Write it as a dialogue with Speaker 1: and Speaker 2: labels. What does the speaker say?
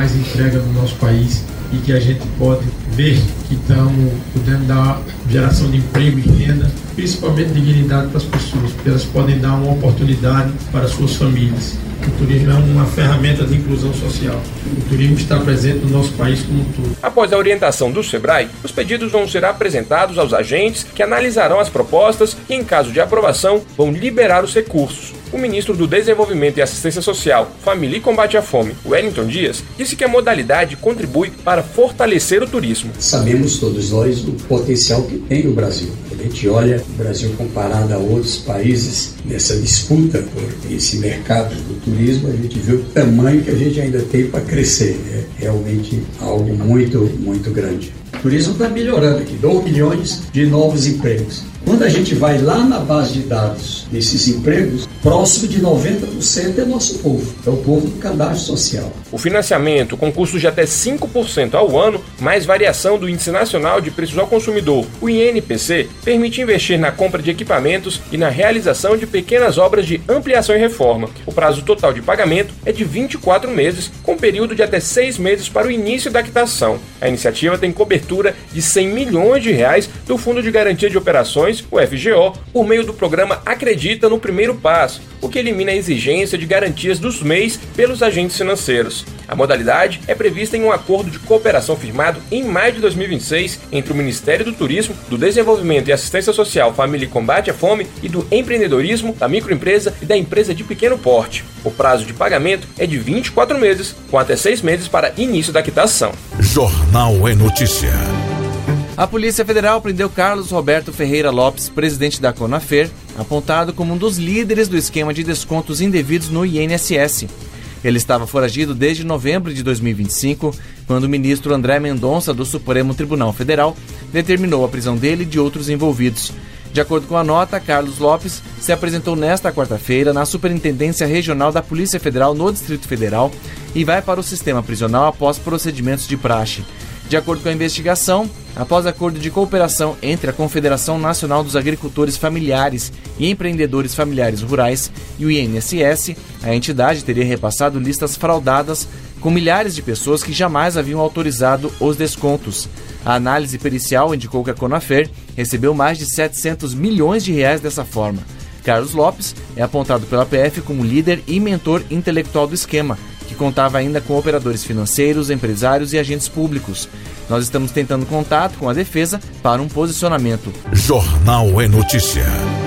Speaker 1: mais entrega no nosso país e que a gente pode ver que estão podendo dar geração de emprego e renda, principalmente dignidade para as pessoas, porque elas podem dar uma oportunidade para suas famílias. O turismo é uma ferramenta de inclusão social. O turismo está presente no nosso país como um todo.
Speaker 2: Após a orientação do SEBRAE, os pedidos vão ser apresentados aos agentes que analisarão as propostas e, em caso de aprovação, vão liberar os recursos. O ministro do Desenvolvimento e Assistência Social, Família e Combate à Fome, Wellington Dias, disse que a modalidade contribui para fortalecer o turismo.
Speaker 3: Sabemos todos nós o potencial que tem o Brasil. A gente olha o Brasil comparado a outros países nessa disputa por esse mercado do turismo, a gente vê o tamanho que a gente ainda tem para crescer. É realmente algo muito, muito grande. O turismo está melhorando aqui, 2 milhões de novos empregos. Quando a gente vai lá na base de dados desses empregos, próximo de 90% é nosso povo, é o povo do cadastro social.
Speaker 2: O financiamento, com custos de até 5% ao ano, mais variação do Índice Nacional de Preços ao Consumidor, o INPC, permite investir na compra de equipamentos e na realização de pequenas obras de ampliação e reforma. O prazo total de pagamento é de 24 meses, com período de até 6 meses para o início da quitação. A iniciativa tem cobertura de R$100 milhões do Fundo de Garantia de Operações, o FGO, por meio do programa Acredita no Primeiro Passo, o que elimina a exigência de garantias dos MEIs pelos agentes financeiros. A modalidade é prevista em um acordo de cooperação firmado em maio de 2026 entre o Ministério do Turismo, do Desenvolvimento e Assistência Social, Família e Combate à Fome e do Empreendedorismo, da microempresa e da empresa de pequeno porte. O prazo de pagamento é de 24 meses, com até 6 meses para início da quitação.
Speaker 4: Jornal é Notícia.
Speaker 5: A Polícia Federal prendeu Carlos Roberto Ferreira Lopes, presidente da Conafer, apontado como um dos líderes do esquema de descontos indevidos no INSS. Ele estava foragido desde novembro de 2025, quando o ministro André Mendonça, do Supremo Tribunal Federal, determinou a prisão dele e de outros envolvidos. De acordo com a nota, Carlos Lopes se apresentou nesta quarta-feira na Superintendência Regional da Polícia Federal no Distrito Federal e vai para o sistema prisional após procedimentos de praxe. De acordo com a investigação, após acordo de cooperação entre a Confederação Nacional dos Agricultores Familiares e Empreendedores Familiares Rurais e o INSS, a entidade teria repassado listas fraudadas com milhares de pessoas que jamais haviam autorizado os descontos. A análise pericial indicou que a Conafer recebeu mais de R$700 milhões dessa forma. Carlos Lopes é apontado pela PF como líder e mentor intelectual do esquema, que contava ainda com operadores financeiros, empresários e agentes públicos. Nós estamos tentando contato com a defesa para um posicionamento.
Speaker 4: Jornal é Notícia.